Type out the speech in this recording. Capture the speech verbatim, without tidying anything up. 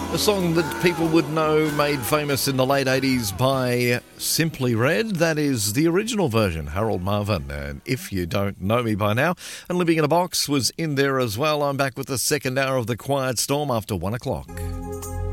A song that people would know made famous in the late eighties by Simply Red. That is the original version, Harold Marvin. And if you don't know me by now, and Living in a Box was in there as well. I'm back with the second hour of The Quiet Storm after one o'clock.